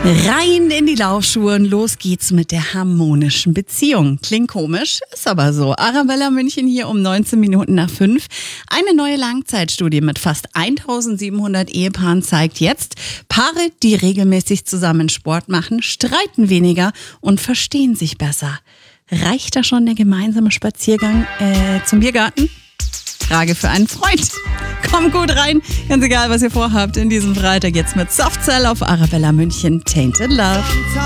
Rein in die Laufschuhe und los geht's mit der harmonischen Beziehung. Klingt komisch, ist aber so. Arabella München hier um 19 Minuten nach 5. Eine neue Langzeitstudie mit fast 1700 Ehepaaren zeigt jetzt, Paare, die regelmäßig zusammen Sport machen, streiten weniger und verstehen sich besser. Reicht da schon der gemeinsame Spaziergang zum Biergarten? Frage für einen Freund. Kommt gut rein, ganz egal, was ihr vorhabt in diesem Freitag jetzt mit Soft Cell auf Arabella München. Tainted Love.